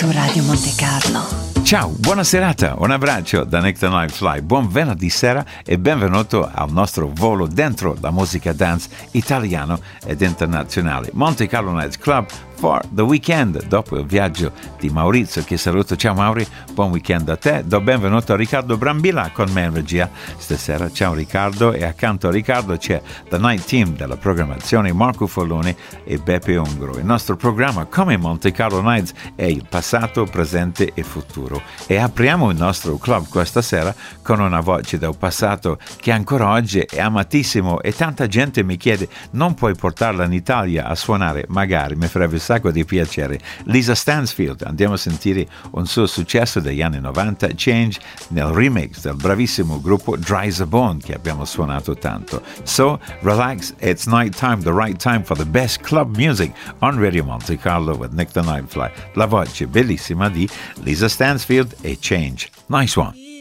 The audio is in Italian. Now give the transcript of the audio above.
su Radio Monte Carlo. Ciao, buona serata, un abbraccio da Nick the Nightfly, buon venerdì sera e benvenuto al nostro volo dentro la musica dance italiano ed internazionale. Monte Carlo Nights Club for the weekend, dopo il viaggio di Maurizio, che saluto. Ciao Mauri, buon weekend a te. Do benvenuto a Riccardo Brambilla con me in regia stasera. Ciao Riccardo, e accanto a Riccardo c'è The Night Team della programmazione, Marco Folloni e Beppe Ungro. Il nostro programma, come Monte Carlo Nights, è il passato, presente e futuro. E apriamo il nostro club questa sera con una voce del passato che ancora oggi è amatissimo e tanta gente mi chiede: non puoi portarla in Italia a suonare? Magari, mi farebbe un sacco di piacere. Lisa Stansfield, andiamo a sentire un suo successo degli anni 90, Change, nel remix del bravissimo gruppo Dry as a Bone che abbiamo suonato tanto. So, relax, it's night time, the right time for the best club music on Radio Monte Carlo with Nick the Nightfly. La voce bellissima di Lisa Stansfield e Change. Nice one.